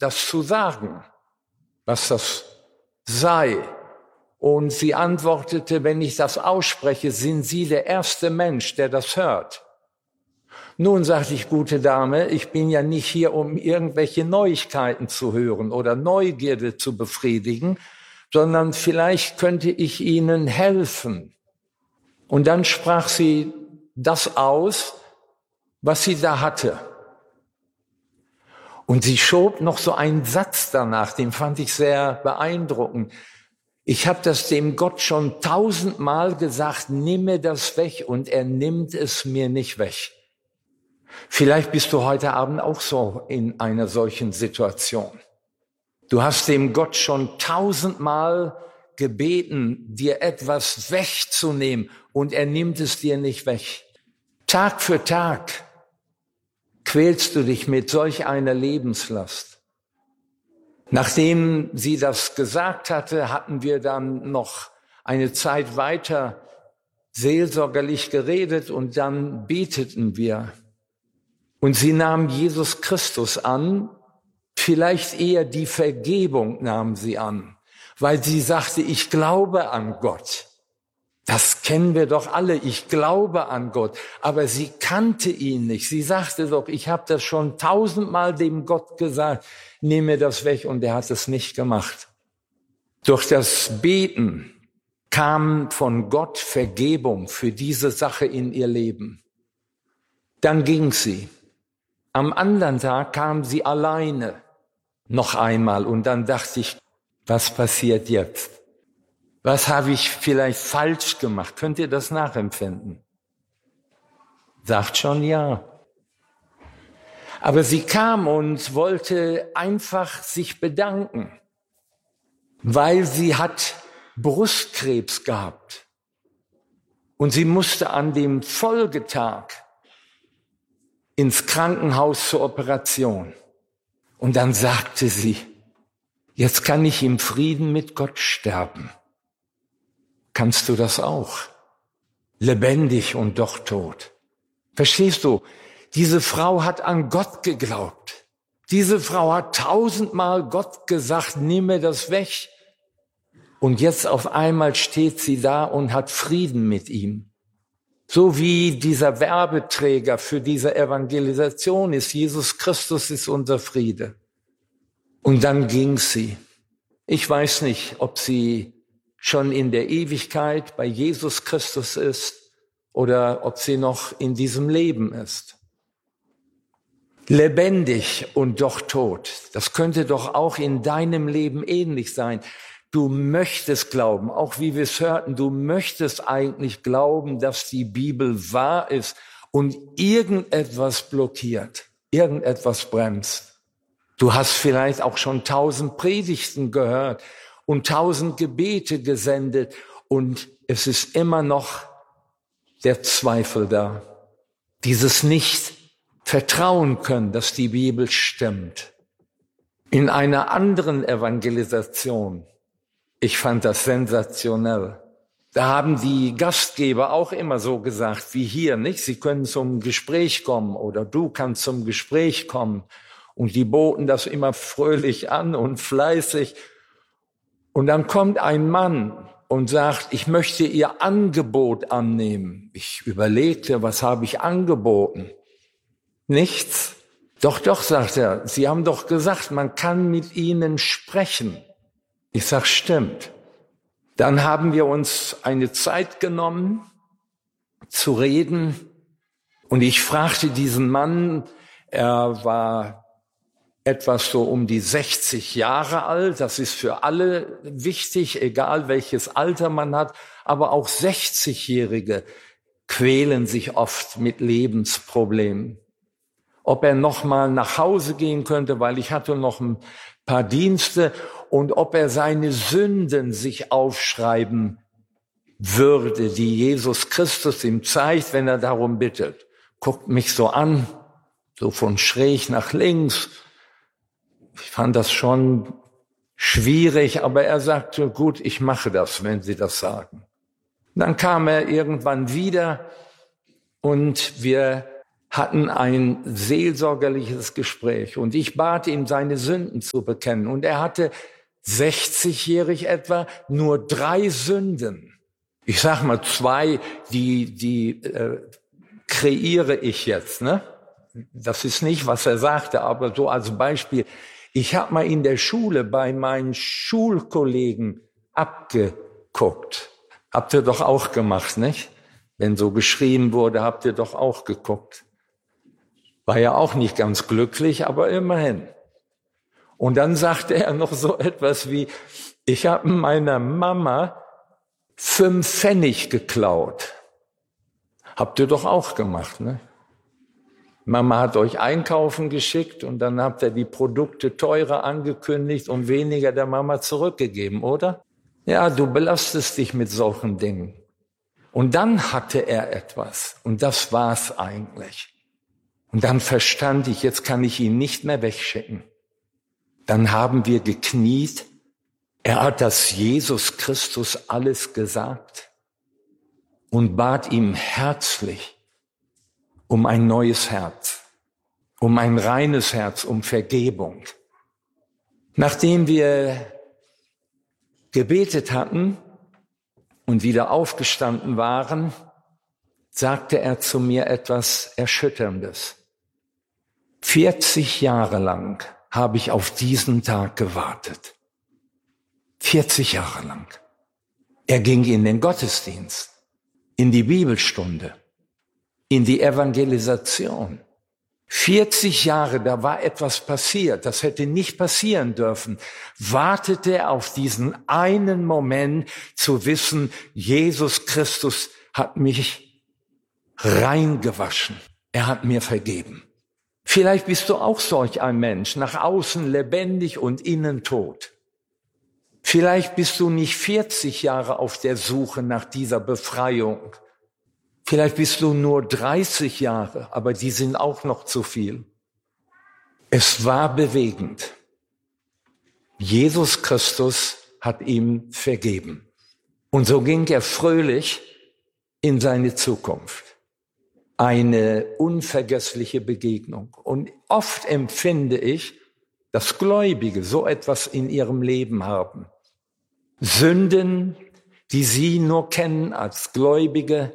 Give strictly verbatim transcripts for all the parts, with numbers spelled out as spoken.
das zu sagen, was das sei. Und sie antwortete, wenn ich das ausspreche, sind Sie der erste Mensch, der das hört. Nun, sagte ich, gute Dame, ich bin ja nicht hier, um irgendwelche Neuigkeiten zu hören oder Neugierde zu befriedigen, sondern vielleicht könnte ich Ihnen helfen. Und dann sprach sie das aus, was sie da hatte. Und sie schob noch so einen Satz danach, den fand ich sehr beeindruckend. Ich habe das dem Gott schon tausendmal gesagt, nimm mir das weg, und er nimmt es mir nicht weg. Vielleicht bist du heute Abend auch so in einer solchen Situation. Du hast dem Gott schon tausendmal gebeten, dir etwas wegzunehmen, und er nimmt es dir nicht weg. Tag für Tag quälst du dich mit solch einer Lebenslast. Nachdem sie das gesagt hatte, hatten wir dann noch eine Zeit weiter seelsorgerlich geredet, und dann beteten wir. Und sie nahm Jesus Christus an, vielleicht eher die Vergebung nahm sie an, weil sie sagte, ich glaube an Gott. Das kennen wir doch alle, ich glaube an Gott. Aber sie kannte ihn nicht. Sie sagte doch, ich habe das schon tausendmal dem Gott gesagt, nimm mir das weg, und er hat es nicht gemacht. Durch das Beten kam von Gott Vergebung für diese Sache in ihr Leben. Dann ging sie. Am anderen Tag kam sie alleine noch einmal, und dann dachte ich, was passiert jetzt? Was habe ich vielleicht falsch gemacht? Könnt ihr das nachempfinden? Sagt schon ja. Aber sie kam und wollte einfach sich bedanken, weil sie hat Brustkrebs gehabt. Und sie musste an dem Folgetag ins Krankenhaus zur Operation. Und dann sagte sie, jetzt kann ich im Frieden mit Gott sterben. Kannst du das auch? Lebendig und doch tot. Verstehst du? Diese Frau hat an Gott geglaubt. Diese Frau hat tausendmal Gott gesagt, nimm mir das weg. Und jetzt auf einmal steht sie da und hat Frieden mit ihm. So wie dieser Werbeträger für diese Evangelisation ist. Jesus Christus ist unser Friede. Und dann ging sie. Ich weiß nicht, ob sie schon in der Ewigkeit bei Jesus Christus ist oder ob sie noch in diesem Leben ist. Lebendig und doch tot. Das könnte doch auch in deinem Leben ähnlich sein. Du möchtest glauben, auch wie wir es hörten, du möchtest eigentlich glauben, dass die Bibel wahr ist, und irgendetwas blockiert, irgendetwas bremst. Du hast vielleicht auch schon tausend Predigten gehört und tausend Gebete gesendet, und es ist immer noch der Zweifel da. Dieses nicht vertrauen können, dass die Bibel stimmt. In einer anderen Evangelisation, ich fand das sensationell, da haben die Gastgeber auch immer so gesagt wie hier, nicht? Sie können zum Gespräch kommen oder du kannst zum Gespräch kommen. Und die boten das immer fröhlich an und fleißig. Und dann kommt ein Mann und sagt, ich möchte Ihr Angebot annehmen. Ich überlegte, was habe ich angeboten? Nichts. Doch, doch, sagt er, Sie haben doch gesagt, man kann mit Ihnen sprechen. Ich sag, stimmt. Dann haben wir uns eine Zeit genommen, zu reden. Und ich fragte diesen Mann, er war etwas so um die sechzig Jahre alt. Das ist für alle wichtig, egal welches Alter man hat. Aber auch sechzigjährige quälen sich oft mit Lebensproblemen. Ob er noch mal nach Hause gehen könnte, weil ich hatte noch ein paar Dienste, und ob er seine Sünden sich aufschreiben würde, die Jesus Christus ihm zeigt, wenn er darum bittet. Guckt mich so an, so von schräg nach links. Ich fand das schon schwierig, aber er sagte, gut, ich mache das, wenn Sie das sagen. Dann kam er irgendwann wieder und wir hatten ein seelsorgerliches Gespräch und ich bat ihn, seine Sünden zu bekennen. Und er hatte sechzigjährig etwa nur drei Sünden. Ich sag mal zwei, die, die äh, kreiere ich jetzt, ne? Das ist nicht, was er sagte, aber so als Beispiel. Ich habe mal in der Schule bei meinen Schulkollegen abgeguckt. Habt ihr doch auch gemacht, nicht? Wenn so geschrieben wurde, habt ihr doch auch geguckt. War ja auch nicht ganz glücklich, aber immerhin. Und dann sagte er noch so etwas wie, ich habe meiner Mama fünf Pfennig geklaut. Habt ihr doch auch gemacht, ne? Mama hat euch einkaufen geschickt und dann habt ihr die Produkte teurer angekündigt und weniger der Mama zurückgegeben, oder? Ja, du belastest dich mit solchen Dingen. Und dann hatte er etwas und das war's eigentlich. Und dann verstand ich, jetzt kann ich ihn nicht mehr wegschicken. Dann haben wir gekniet. Er hat das Jesus Christus alles gesagt und bat ihm herzlich um ein neues Herz, um ein reines Herz, um Vergebung. Nachdem wir gebetet hatten und wieder aufgestanden waren, sagte er zu mir etwas Erschütterndes. vierzig Jahre lang habe ich auf diesen Tag gewartet. vierzig Jahre lang. Er ging in den Gottesdienst, in die Bibelstunde, in die Evangelisation. vierzig Jahre, da war etwas passiert, das hätte nicht passieren dürfen. Wartete er auf diesen einen Moment zu wissen, Jesus Christus hat mich reingewaschen. Er hat mir vergeben. Vielleicht bist du auch solch ein Mensch, nach außen lebendig und innen tot. Vielleicht bist du nicht vierzig Jahre auf der Suche nach dieser Befreiung. Vielleicht bist du nur dreißig Jahre, aber die sind auch noch zu viel. Es war bewegend. Jesus Christus hat ihm vergeben. Und so ging er fröhlich in seine Zukunft. Eine unvergessliche Begegnung. Und oft empfinde ich, dass Gläubige so etwas in ihrem Leben haben. Sünden, die sie nur kennen als Gläubige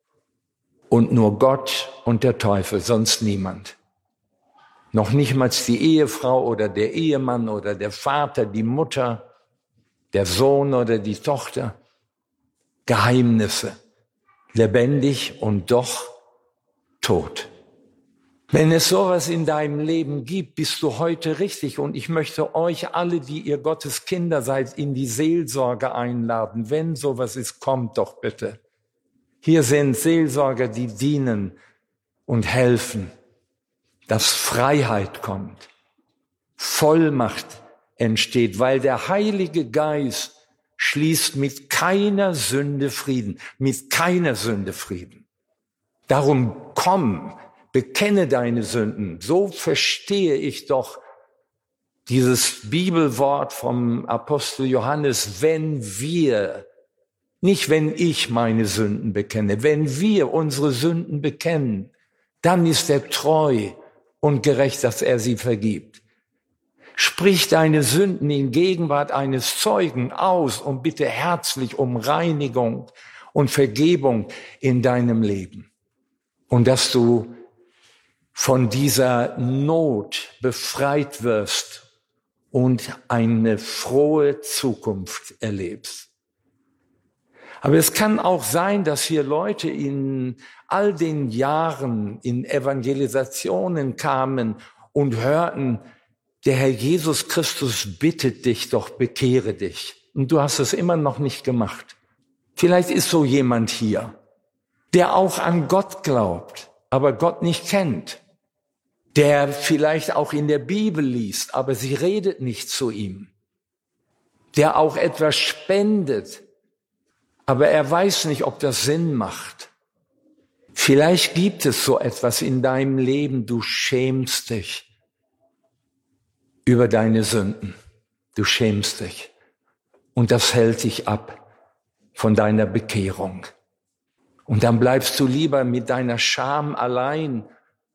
und nur Gott und der Teufel, sonst niemand. Noch nicht mal die Ehefrau oder der Ehemann oder der Vater, die Mutter, der Sohn oder die Tochter. Geheimnisse, lebendig und doch tot. Wenn es sowas in deinem Leben gibt, bist du heute richtig. Und ich möchte euch alle, die ihr Gottes Kinder seid, in die Seelsorge einladen. Wenn sowas ist, kommt doch bitte. Hier sind Seelsorger, die dienen und helfen, dass Freiheit kommt, Vollmacht entsteht, weil der Heilige Geist schließt mit keiner Sünde Frieden, mit keiner Sünde Frieden. Darum komm, bekenne deine Sünden. So verstehe ich doch dieses Bibelwort vom Apostel Johannes, wenn wir, nicht wenn ich meine Sünden bekenne, wenn wir unsere Sünden bekennen, dann ist er treu und gerecht, dass er sie vergibt. Sprich deine Sünden in Gegenwart eines Zeugen aus und bitte herzlich um Reinigung und Vergebung in deinem Leben. Und dass du von dieser Not befreit wirst und eine frohe Zukunft erlebst. Aber es kann auch sein, dass hier Leute in all den Jahren in Evangelisationen kamen und hörten, der Herr Jesus Christus bittet dich doch, bekehre dich. Und du hast es immer noch nicht gemacht. Vielleicht ist so jemand hier, der auch an Gott glaubt, aber Gott nicht kennt. Der vielleicht auch in der Bibel liest, aber sie redet nicht zu ihm. Der auch etwas spendet, aber er weiß nicht, ob das Sinn macht. Vielleicht gibt es so etwas in deinem Leben, du schämst dich über deine Sünden. Du schämst dich. Und das hält dich ab von deiner Bekehrung. Und dann bleibst du lieber mit deiner Scham allein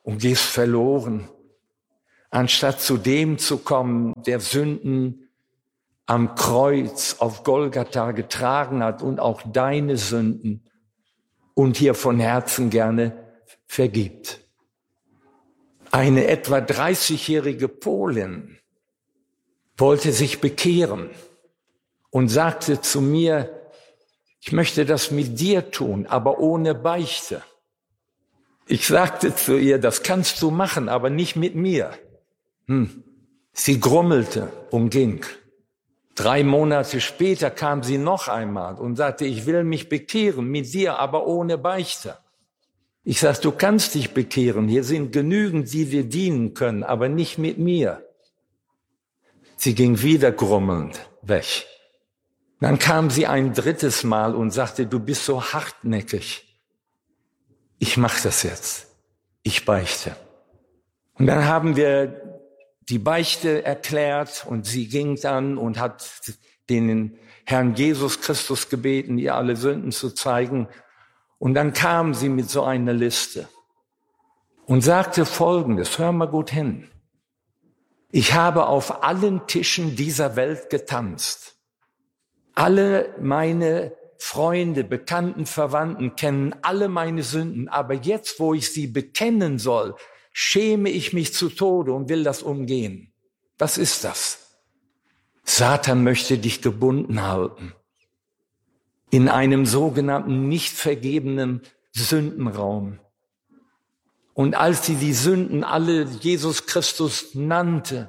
und gehst verloren, anstatt zu dem zu kommen, der Sünden am Kreuz auf Golgatha getragen hat und auch deine Sünden und hier von Herzen gerne vergibt. Eine etwa dreißigjährige Polin wollte sich bekehren und sagte zu mir, ich möchte das mit dir tun, aber ohne Beichte. Ich sagte zu ihr, das kannst du machen, aber nicht mit mir. Hm. Sie grummelte und ging. Drei Monate später kam sie noch einmal und sagte, ich will mich bekehren mit dir, aber ohne Beichte. Ich sagte, du kannst dich bekehren, hier sind genügend, die dir dienen können, aber nicht mit mir. Sie ging wieder grummelnd weg. Dann kam sie ein drittes Mal und sagte, du bist so hartnäckig. Ich mache das jetzt. Ich beichte. Und dann haben wir die Beichte erklärt und sie ging dann und hat den Herrn Jesus Christus gebeten, ihr alle Sünden zu zeigen. Und dann kam sie mit so einer Liste und sagte Folgendes, hör mal gut hin. Ich habe auf allen Tischen dieser Welt getanzt. Alle meine Freunde, Bekannten, Verwandten kennen alle meine Sünden, aber jetzt, wo ich sie bekennen soll, schäme ich mich zu Tode und will das umgehen. Was ist das? Satan möchte dich gebunden halten. In einem sogenannten nicht vergebenen Sündenraum. Und als sie die Sünden alle Jesus Christus nannte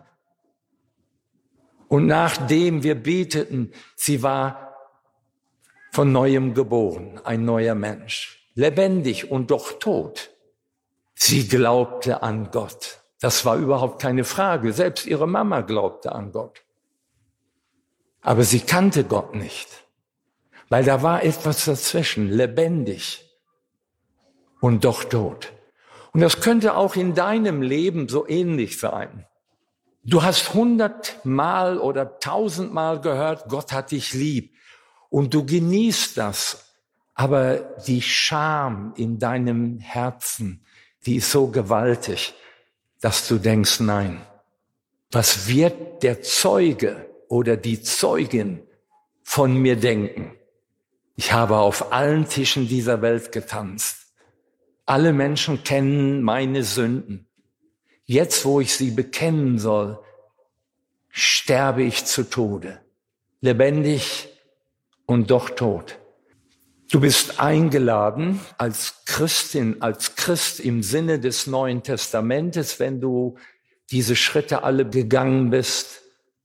und nachdem wir beteten, sie war von Neuem geboren, ein neuer Mensch, lebendig und doch tot. Sie glaubte an Gott. Das war überhaupt keine Frage. Selbst ihre Mama glaubte an Gott. Aber sie kannte Gott nicht. Weil da war etwas dazwischen, lebendig und doch tot. Und das könnte auch in deinem Leben so ähnlich sein. Du hast hundertmal oder tausendmal gehört, Gott hat dich lieb. Und du genießt das. Aber die Scham in deinem Herzen, die ist so gewaltig, dass du denkst, nein, was wird der Zeuge oder die Zeugin von mir denken? Ich habe auf allen Tischen dieser Welt getanzt. Alle Menschen kennen meine Sünden. Jetzt, wo ich sie bekennen soll, sterbe ich zu Tode. Lebendig und doch tot. Du bist eingeladen als Christin, als Christ im Sinne des Neuen Testamentes, wenn du diese Schritte alle gegangen bist,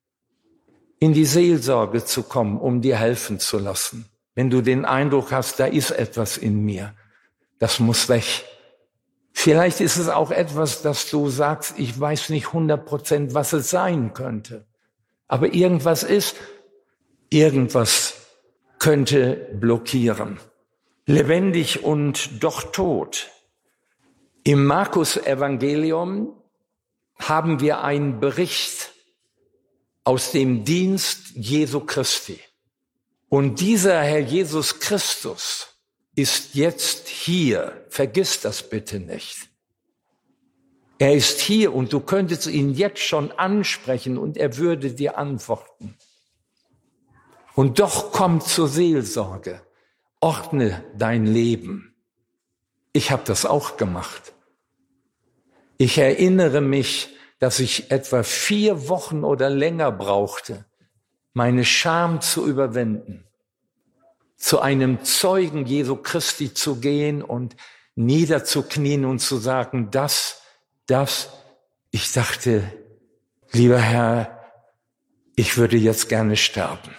in die Seelsorge zu kommen, um dir helfen zu lassen. Wenn du den Eindruck hast, da ist etwas in mir, das muss weg. Vielleicht ist es auch etwas, dass du sagst, ich weiß nicht hundert Prozent, was es sein könnte. Aber irgendwas ist, irgendwas könnte blockieren. Lebendig und doch tot. Im Markus-Evangelium haben wir einen Bericht aus dem Dienst Jesu Christi. Und dieser Herr Jesus Christus ist jetzt hier. Vergiss das bitte nicht. Er ist hier und du könntest ihn jetzt schon ansprechen und er würde dir antworten. Und doch komm zur Seelsorge. Ordne dein Leben. Ich habe das auch gemacht. Ich erinnere mich, dass ich etwa vier Wochen oder länger brauchte, meine Scham zu überwinden, zu einem Zeugen Jesu Christi zu gehen und niederzuknien und zu sagen, das, das, ich dachte, lieber Herr, ich würde jetzt gerne sterben.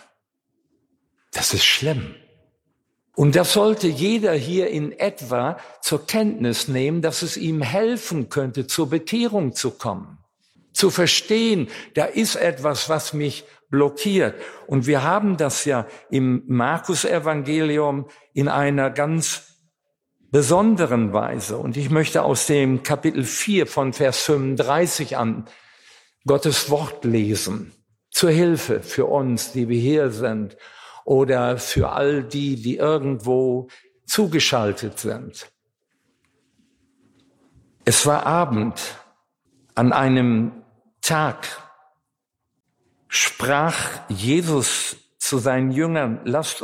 Das ist schlimm. Und das sollte jeder hier in etwa zur Kenntnis nehmen, dass es ihm helfen könnte, zur Bekehrung zu kommen. Zu verstehen, da ist etwas, was mich blockiert. Und wir haben das ja im Markus-Evangelium in einer ganz besonderen Weise. Und ich möchte aus dem Kapitel vier von Vers fünfunddreißig an Gottes Wort lesen. Zur Hilfe für uns, die wir hier sind. Oder für all die, die irgendwo zugeschaltet sind. Es war Abend. An einem Tag sprach Jesus zu seinen Jüngern: Lasst